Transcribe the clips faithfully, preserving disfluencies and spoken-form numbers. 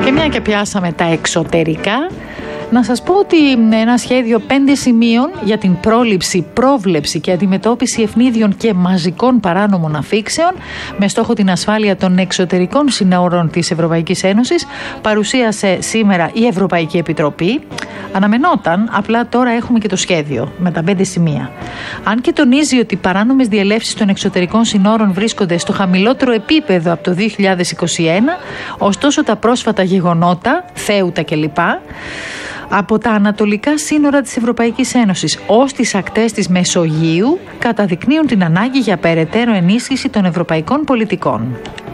Και μια και πιάσαμε τα εξωτερικά, να σας πω ότι ένα σχέδιο πέντε σημείων για την πρόληψη, πρόβλεψη και αντιμετώπιση ευνίδιων και μαζικών παράνομων αφήξεων με στόχο την ασφάλεια των εξωτερικών συνόρων της Ευρωπαϊκής Ένωσης παρουσίασε σήμερα η Ευρωπαϊκή Επιτροπή. Αναμενόταν, απλά τώρα έχουμε και το σχέδιο με τα πέντε σημεία. Αν και τονίζει ότι οι παράνομες διελεύσεις των εξωτερικών συνόρων βρίσκονται στο χαμηλότερο επίπεδο από το δύο χιλιάδες είκοσι ένα, ωστόσο τα πρόσφατα γεγονότα, Θέουτα κλπ, από τα ανατολικά σύνορα της Ευρωπαϊκής Ένωσης ως τις ακτές της Μεσογείου καταδεικνύουν την ανάγκη για περαιτέρω ενίσχυση των ευρωπαϊκών πολιτικών.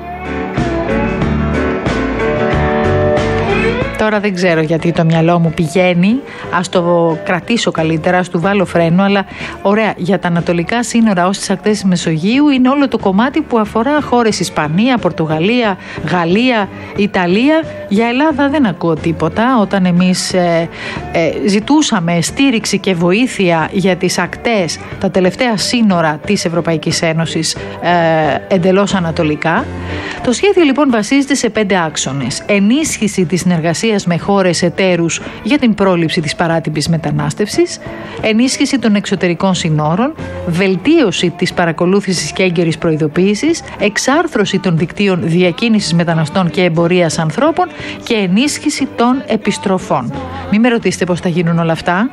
Τώρα δεν ξέρω γιατί το μυαλό μου πηγαίνει, ας το κρατήσω καλύτερα, ας του βάλω φρένο, αλλά ωραία, για τα ανατολικά σύνορα ως τις ακτές της Μεσογείου είναι όλο το κομμάτι που αφορά χώρες Ισπανία, Πορτογαλία, Γαλλία, Ιταλία. Για Ελλάδα δεν ακούω τίποτα. Όταν εμείς ε, ε, ζητούσαμε στήριξη και βοήθεια για τις ακτές, τα τελευταία σύνορα της Ευρωπαϊκής Ένωσης ε, εντελώς ανατολικά. Το σχέδιο λοιπόν βασίζεται σε πέντε άξονες. Ενίσχυση της συνεργασίας με χώρες εταίρους για την πρόληψη της παράτυπης μετανάστευσης, ενίσχυση των εξωτερικών συνόρων, βελτίωση της παρακολούθησης και έγκαιρης προειδοποίησης, εξάρθρωση των δικτύων διακίνησης μεταναστών και εμπορίας ανθρώπων και ενίσχυση των επιστροφών. Μην με ρωτήσετε πώς θα γίνουν όλα αυτά.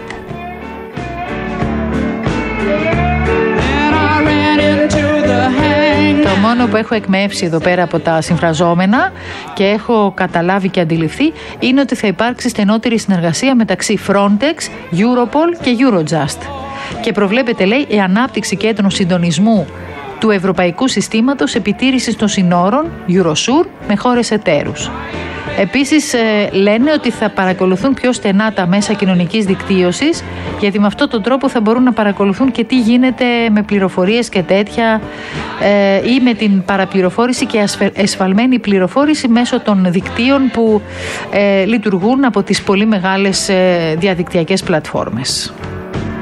Το μόνο που έχω εκμεύσει εδώ πέρα από τα συμφραζόμενα και έχω καταλάβει και αντιληφθεί είναι ότι θα υπάρξει στενότερη συνεργασία μεταξύ Frontex, Europol και Eurojust. Και προβλέπεται, λέει, η ανάπτυξη κέντρων συντονισμού του Ευρωπαϊκού Συστήματος Επιτήρησης των Συνόρων, Eurosur, με χώρες εταίρους. Επίσης λένε ότι θα παρακολουθούν πιο στενά τα μέσα κοινωνικής δικτύωσης, γιατί με αυτόν τον τρόπο θα μπορούν να παρακολουθούν και τι γίνεται με πληροφορίες και τέτοια ε, ή με την παραπληροφόρηση και εσφαλμένη πληροφόρηση μέσω των δικτύων που ε, λειτουργούν από τις πολύ μεγάλες ε, διαδικτυακές πλατφόρμες.